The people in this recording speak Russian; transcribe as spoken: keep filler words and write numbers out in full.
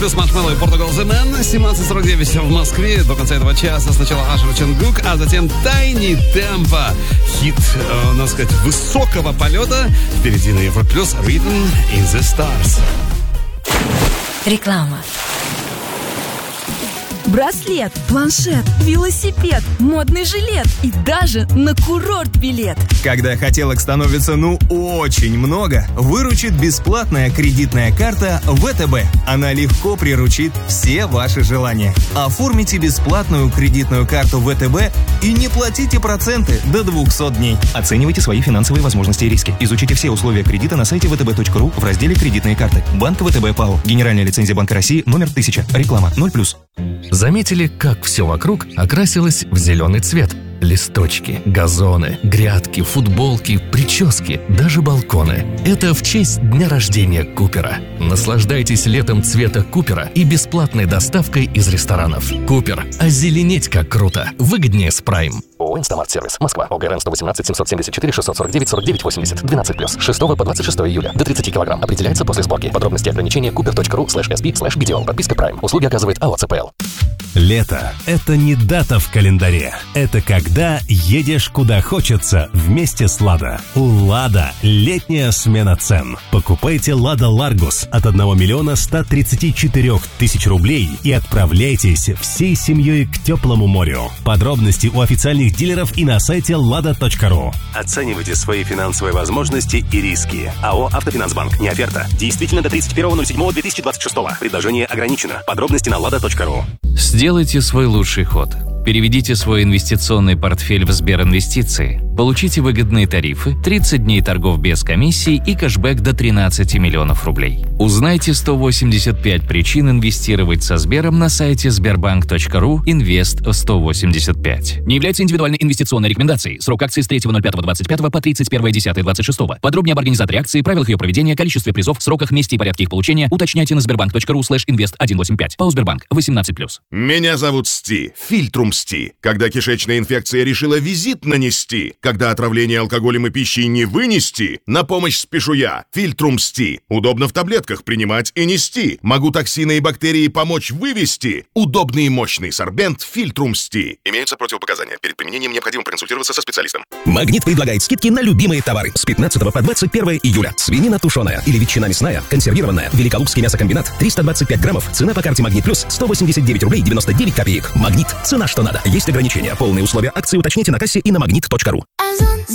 плюс Маршмелло и Portugal The Man. семнадцать сорок девять в Москве. До конца этого часа сначала Ашер Чонгук, а затем Тайни Темпо. Хит, э, надо сказать, высокого полета. Впереди на Европе плюс Written in the Stars. Реклама. Браслет, планшет, велосипед, модный жилет и даже на курорт билет. Когда хотелок становится ну очень много, выручит бесплатная кредитная карта вэ тэ бэ. Она легко приручит все ваши желания. Оформите бесплатную кредитную карту вэ тэ бэ и не платите проценты до двухсот дней. Оценивайте свои финансовые возможности и риски. Изучите все условия кредита на сайте вэ тэ бэ точка ру в разделе «Кредитные карты». Банк вэ тэ бэ ПАО. Генеральная лицензия Банка России номер тысяча. Реклама ноль плюс. Заметили, как все вокруг окрасилось в зеленый цвет? Листочки, газоны, грядки, футболки, прически, даже балконы. Это в честь дня рождения Купера. Наслаждайтесь летом цвета Купера и бесплатной доставкой из ресторанов. Купер. Озеленеть как круто. Выгоднее с Прайм. ООО «Инстамарт Сервис». Москва. ОГРН сто восемнадцать семьсот семьдесят четыре шестьсот сорок девять сорок девять восемьдесят. двенадцать плюс. шестого по двадцать шестое июля. До тридцати килограмм. Определяется после сборки. Подробности и ограничения купер точка ру слэш эс би слэш би ди о. Подписка Прайм. Услуги оказывает АО ЦПЛ. Лето – это не дата в календаре. Это когда едешь куда хочется вместе с «Лада». У «Лада» летняя смена цен. Покупайте «Лада Ларгус» от одного миллиона ста тридцати четырёх тысяч рублей и отправляйтесь всей семьей к теплому морю. Подробности у официальных дилеров и на сайте лада точка ру. Оценивайте свои финансовые возможности и риски. АО «Автофинансбанк». Не оферта. Действительно до тридцать первого ноль седьмого две тысячи двадцать шестого. Предложение ограничено. Подробности на лада точка ру. Сделайте свой лучший ход. Переведите свой инвестиционный портфель в Сберинвестиции. Получите выгодные тарифы, тридцать дней торгов без комиссий и кэшбэк до тринадцати миллионов рублей. Узнайте сто восемьдесят пять причин инвестировать со Сбером на сайте сбербанк точка ру инвест сто восемьдесят пять. Не является индивидуальной инвестиционной рекомендацией. Срок акции с третьего ноль пятого двадцать пятого по тридцать первое десятое двадцать шестого. Подробнее об организаторе акции, правилах ее проведения, количестве призов, сроках, месте и порядке их получения уточняйте на сбербанк точка ру слэш инвест сто восемьдесят пять. ПАО «Сбербанк». восемнадцать плюс. Меня зовут Сти. Фильтрум Сти. Когда кишечная инфекция решила визит нанести, когда отравление алкоголем и пищей не вынести, на помощь спешу я. Фильтрум Сти. Удобно в таблетках принимать и нести. Могу токсины и бактерии помочь вывести. Удобный и мощный сорбент Фильтрум Сти. Имеются противопоказания. Перед применением необходимо проконсультироваться со специалистом. Магнит предлагает скидки на любимые товары с пятнадцатого по двадцать первое июля. Свинина тушеная или ветчина мясная, консервированная. Великолукский мясокомбинат триста двадцать пять граммов. Цена по карте Магнит Плюс сто восемьдесят девять рублей девяносто девять копеек. Магнит. Цена что надо. Есть ограничения. Полные условия акции уточните на кассе и на магнит точка ру.